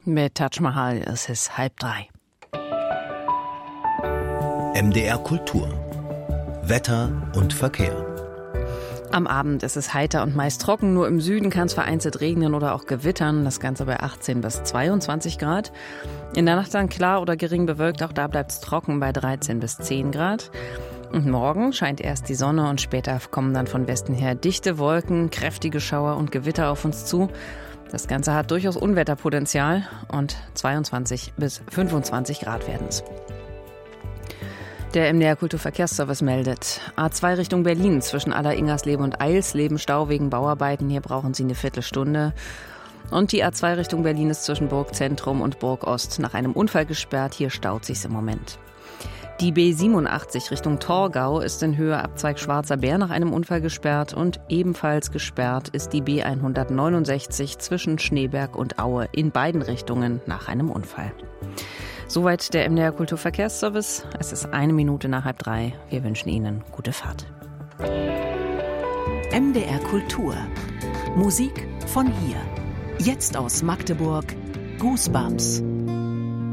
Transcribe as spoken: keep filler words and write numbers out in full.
Mit Taj Mahal ist es halb drei. M D R Kultur. Wetter und Verkehr. Am Abend ist es heiter und meist trocken. Nur im Süden kann es vereinzelt regnen oder auch gewittern. Das Ganze bei achtzehn bis zweiundzwanzig Grad. In der Nacht dann klar oder gering bewölkt. Auch da bleibt es trocken bei dreizehn bis zehn Grad. Und morgen scheint erst die Sonne und später kommen dann von Westen her dichte Wolken, kräftige Schauer und Gewitter auf uns zu. Das Ganze hat durchaus Unwetterpotenzial und zweiundzwanzig bis fünfundzwanzig Grad werden es. Der M D R Kulturverkehrsservice meldet: A zwei Richtung Berlin zwischen Aller-Ingersleben und Eilsleben Stau wegen Bauarbeiten. Hier brauchen Sie eine Viertelstunde. Und die A zwei Richtung Berlin ist zwischen Burgzentrum und Burgost nach einem Unfall gesperrt. Hier staut sich's im Moment. Die B siebenundachtzig Richtung Torgau ist in Höhe Abzweig Schwarzer Bär nach einem Unfall gesperrt. Und ebenfalls gesperrt ist die B hundertneunundsechzig zwischen Schneeberg und Aue in beiden Richtungen nach einem Unfall. Soweit der M D R Kulturverkehrsservice. Es ist eine Minute nach halb drei. Wir wünschen Ihnen gute Fahrt. M D R Kultur. Musik von hier. Jetzt aus Magdeburg. Goosebumps.